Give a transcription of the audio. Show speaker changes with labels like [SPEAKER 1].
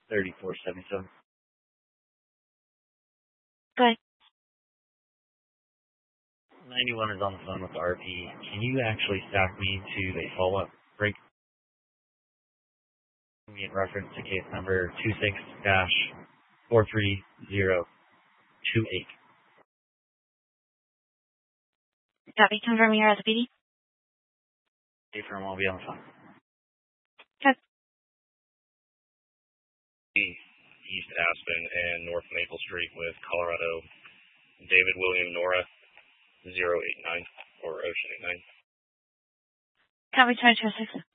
[SPEAKER 1] 3477.
[SPEAKER 2] Go ahead.
[SPEAKER 1] 91 is on the phone with the RP. Can you actually stack me to a follow-up break? In reference to case number 26-43028.
[SPEAKER 2] Copy. Confirming your SPD.
[SPEAKER 1] Hey, firm, I'll be on the phone.
[SPEAKER 2] Okay.
[SPEAKER 3] East Aspen and North Maple Street with Colorado. David William Nora 089 or Ocean 89.
[SPEAKER 2] Copy 2206.